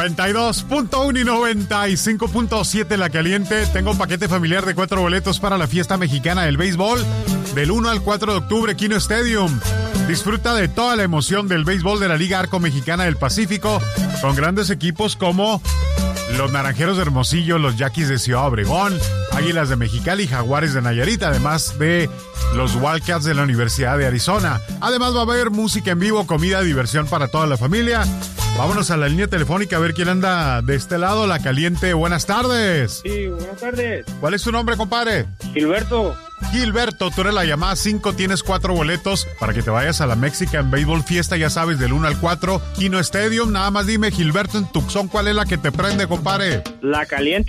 92.1 y 95.7 La Caliente. Tengo un paquete familiar de 4 boletos para la fiesta mexicana del béisbol del 1 al 4 de octubre, Kino Stadium. Disfruta de toda la emoción del béisbol de la Liga Arco Mexicana del Pacífico, con grandes equipos como los Naranjeros de Hermosillo, los Yaquis de Ciudad Obregón, Águilas de Mexicali y Jaguares de Nayarit, además de los Wildcats de la Universidad de Arizona. Además va a haber música en vivo, comida, diversión para toda la familia. Vámonos a la línea telefónica a ver quién anda de este lado. La Caliente, buenas tardes. Sí, buenas tardes. ¿Cuál es tu nombre, compadre? Gilberto. Gilberto, tú eres la llamada 5, tienes 4 boletos para que te vayas a la Mexican Baseball Fiesta, ya sabes, del 1 al 4, Kino Stadium. Nada más dime, Gilberto, en Tucson, ¿cuál es la que te prende, compadre? La Caliente.